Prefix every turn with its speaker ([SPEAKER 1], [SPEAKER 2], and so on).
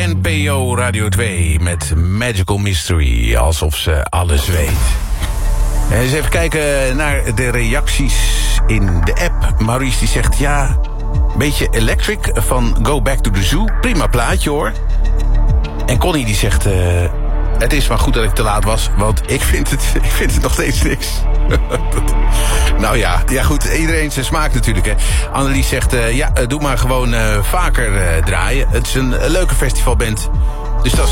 [SPEAKER 1] NPO Radio 2 met Magical Mystery, alsof ze alles weet. Eens even kijken naar de reacties in de app. Maurice die zegt, ja, beetje Electric van Go Back to the Zoo. Prima plaatje hoor. En Connie die zegt, het is maar goed dat ik te laat was, want ik vind het nog steeds niks. Nou ja, goed, iedereen zijn smaak natuurlijk, hè. Annelies zegt, doe maar gewoon vaker draaien. Het is een leuke festivalband, dus dat is